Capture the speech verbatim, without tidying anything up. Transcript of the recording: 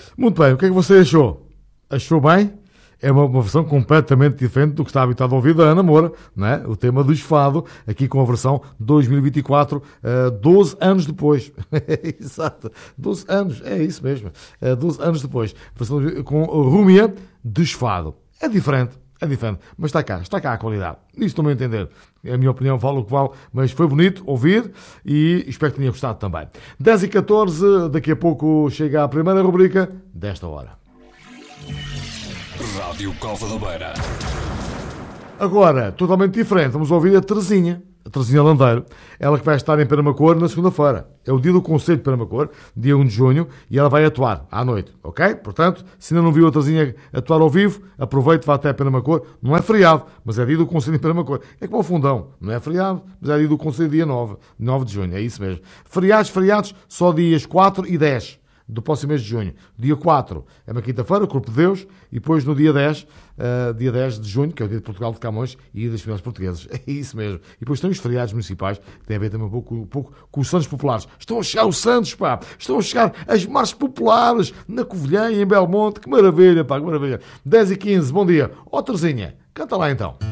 Muito bem, o que é que você achou? Achou bem? É uma, uma versão completamente diferente do que está habituado a ouvir da Ana Moura, não é? O tema do Esfado, aqui com a versão dois mil e vinte e quatro, uh, doze anos depois. Exato, doze anos, é isso mesmo. Uh, doze anos depois. Versão com Rúmia de Esfado. É diferente, é diferente, mas está cá, está cá a qualidade. Isso não me entender. A minha opinião vale o que vale, mas foi bonito ouvir e espero que tenha gostado também. dez e catorze, daqui a pouco chega a primeira rubrica desta hora. Rádio Cova da Beira. Agora, totalmente diferente, vamos ouvir a Terezinha, a Terezinha Landeiro, ela que vai estar em Penamacor na segunda-feira. É o dia do Conselho de Penamacor, dia um de junho, e ela vai atuar à noite, ok? Portanto, se ainda não viu a Terezinha atuar ao vivo, aproveite, vá até Penamacor. Não é feriado, mas é dia do Conselho de Penamacor. É como o Fundão, não é feriado, mas é dia do Conselho dia nove, nove de junho, é isso mesmo. Feriados, feriados, só dias quatro e dez. Do próximo mês de junho. Dia quatro é uma quinta-feira, Corpo de Deus, e depois no dia dez, uh, dia dez de junho, que é o dia de Portugal de Camões e das Famílias Portuguesas. É isso mesmo. E depois tem os feriados municipais, que têm a ver também um pouco, um pouco com os Santos Populares. Estão a chegar os Santos, pá! Estão a chegar as marchas populares na Covilhã e em Belmonte. Que maravilha, pá, que maravilha. dez e quinze, bom dia. Ó, Terezinha, canta lá então.